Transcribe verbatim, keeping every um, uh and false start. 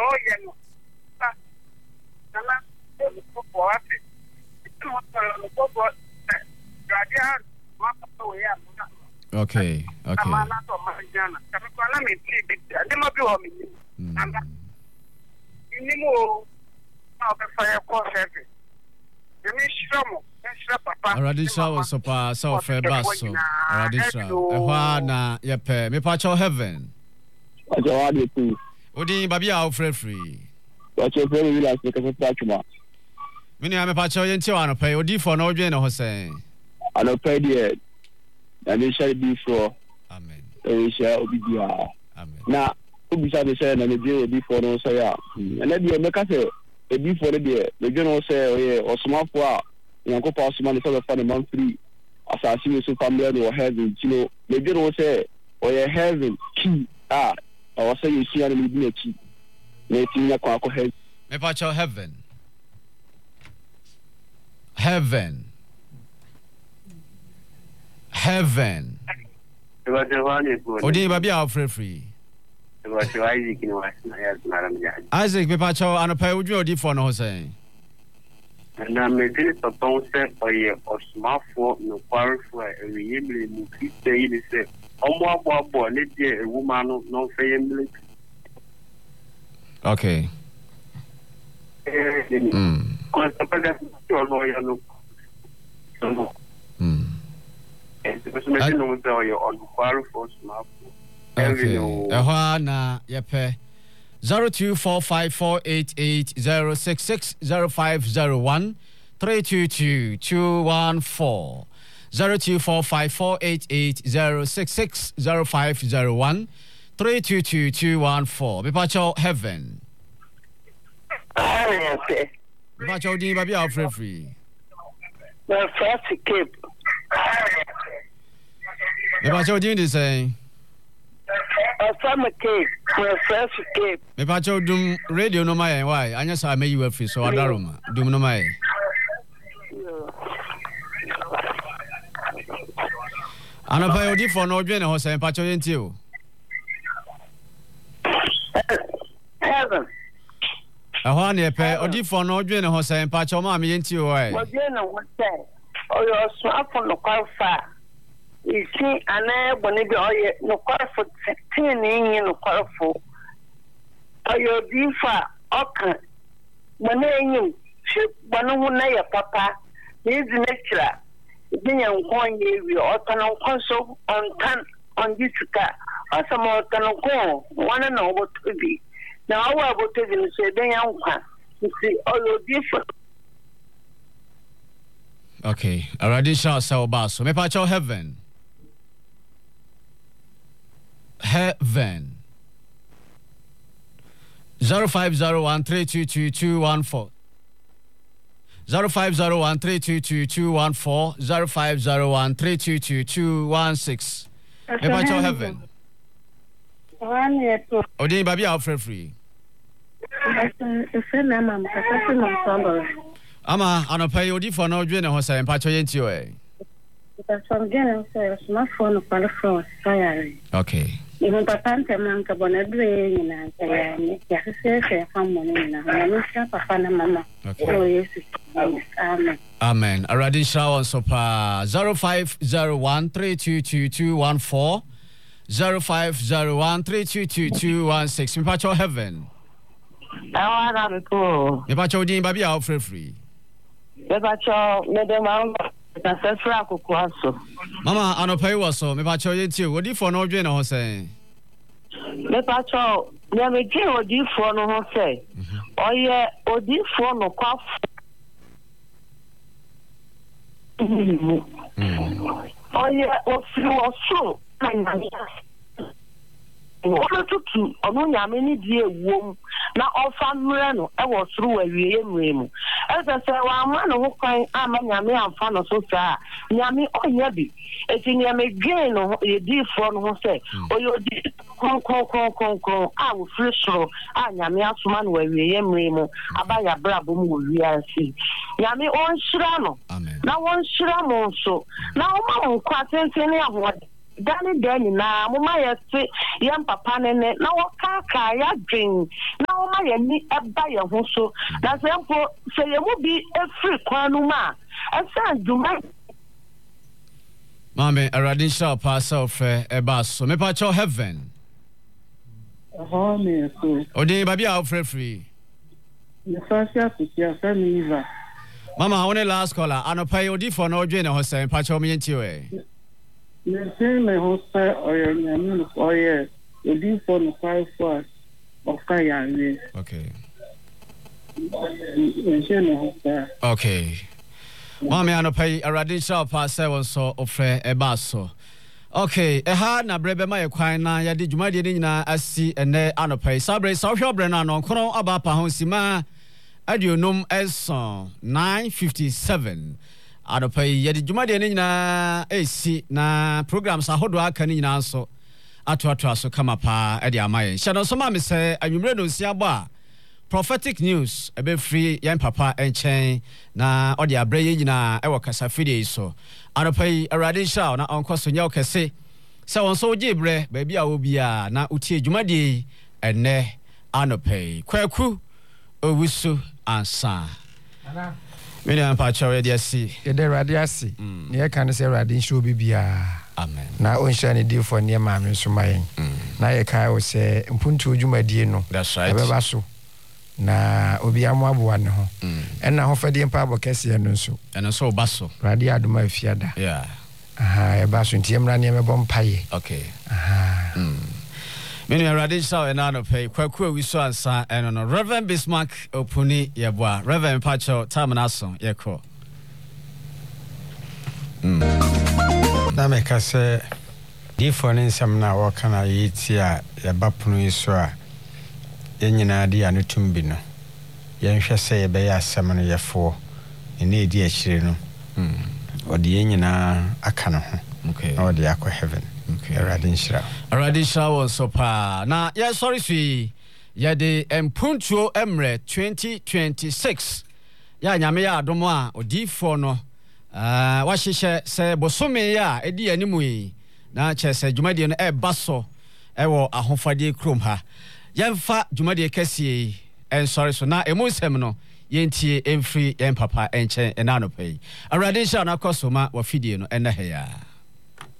you know. Okay, okay. Radisha was so pa so fair basso. Radisha. Ehwa na yepe. Me pacho heaven. Pacho ade tu. Odi babi a free free. Pacho free we like because pacho ma. Me ni ame pacho yenti wa no pay odi for no dwen ho say. Ano pay there. And they shall be for. Amen. They shall be there. Amen. Na obi say say na me dey odi for no say ya. And na dey make say odi for dey. Me dey no say oye osomafo a yanko pa osoma say for the month three. Asasi we so family no heaven, you know. Me dey no say oye heaven key ah. I say you see and me dey key. Me tin kwa ko heaven. Me pacho heaven. Heaven. Heaven. Odi babi a free free. Isaac me pacho anopa udwe odi for no say. Na me tin papa say oye osmafo no kwarfo e yemle mu kristo yi ni say omo abo abo ne die ewuma no no fe yemle. Okay. Mm. Mm. Okay. Ehwa na yepe zero two four five four eight eight zero six six zero five zero one three two two two one four zero two four five four eight eight zero six six zero five zero one three two two two one four. Bipacho heaven. Okay. Bipacho di babi a free free. The first cape. Bipacho di ndi say. A summer cape. The first cape. Bipacho dum radio no mai why? Anya sa me you free so adaroma. Dum no mai. Anopa odi for no dwen ho say Bipacho yenti o. Heaven. Ehwa na yepe odi for no dwen ho say Bipacho ma me yenti o ai. Odi na wo say. Oyo swafo no kwafa. Isi ana boni bi oye no kwafo tin ni no kwafo. Oyo difa okan. Boni enyim shi boni hu na ya papa. Ni zinekira. Binya nkonye wi otano nkonso ontan ondisuka. Asamo otano ko wana na obotobi. Na awa obotobi no se benya nkwa. Isi oyo difa. Okay, already shall sell basso. Me pacho heaven. Heaven. Zero five zero one three two two two one four. Zero five zero one three two two two one four. Zero five zero one three two two two one six. Me pacho heaven. One year two. Odi babi a free free. It's a mama. That's not somebody. Ama anopa odi for no dwen ho say Bipacho yenti o eh. That's from Ghana, so my phone for phone. Okay. Even papa man ka bonadwe ni na ya ni ya se se family na na sha papa na mama. Okay. Oh yes. Amen. Amen. Already shower so pa zero five zero one three two two two one four zero five zero one three two two two one six. Bipacho heaven. I want to go. Bipacho din babi a free free. Bipacho me de ma ancestral akukwaso. Mama anopa yi so Bipacho yenti o odi for no dwen ho say. Bipacho me me dwen odi for no ho say. Oye odi for no kwa. Oye o fi o so Ono tutu ono nyame ni die wom na ofa mre no e wo suru wa wiye mre mu ese se wa ma no ho kwan ama nyame amfa no so sa nyame onya bi eti nyame gain no ye di fo no ho se oyo di kon kon kon kon kon a wo free soro a nyame asoma no wa wiye mre mu aba ya brabo mu wo wiase nyame on shira no na won shira mo so na o ma mo kwa tenten ne aho Danny Danny na mama yesi yam papa nene na waka ka ya dwen na mama ye ni eba ye ho so na sempo se ye mu bi efri kwanu ma asa duma Mame Aradin Shaw pass off eba so me pa cho heaven Oh me so odi baby a free free the first year to year family Mama only last caller anopai odi for no dwen ho sen pa cho me nti we the same ho say oye nyame oye odi for no five four of kaya we okay okay Mama anopai Aradin Shaw pass seven so ofre eba so okay eha na brebe ma ye kwan na ya de dwumade ni nyina asi ene anopai sabre sa hwe obre na no kono aba pa ho sima adionum eson nine fifty-seven anopai ya de dwumade ni nyina esi na programs ahodo aka ni nyina so ato ato aso kama pa e de amaye hye no so ma me se anwumre no nsia ba prophetic news ebe free yan papa enchen na odi abre ye nyina e wo kasa fide so anopai Aradin Shaw na onko so nya okese se won so oje bre ba bia wo bia na utie dwumade ene anopai kwaku owusu ansa ana me na pa chawe dia si ye de radiasi ne ye kan se Aradin Shaw bibia amen na onsha ne di for ne ma me so mayen na ye kai wo se mpuntu dwumade no that's right ebe ba so na obi amwaboa ne ho ena ho fade mpa abokese no nso eno so baso radio adoma afiada yeah aha e baso ntiemra ne mebɔ mpaye okay aha mm meni Aradin Shaw ena no pay kwaku awiso ansa eno no Reverend Bismarck opuni yeboa Reverend Pacho tamanaso yeko mm na me ka se di for ne nsam na wo kana yiti a yebapunu iso a yenyina di anutumbi no yenhwe se ye be ya asem no yefo ene edi akire no mm odi yenyina aka no ho okay na odi akọ heaven okay Aradin Shaw Aradin Shaw so pa na yeah sorry fi ya de empuntuo emre twenty twenty-six ya nyame ya adomo a odi fo no ah wa hyehyɛ se bosome ya edi animu yi na kyese dwumade no e baso e wo ahofade krom ha yemfa dwumade kɛsie en sorry so na emusem no yentie emfri yen papa enchen enanopai Aradin Shaw na kosoma wa fidie no ena he ya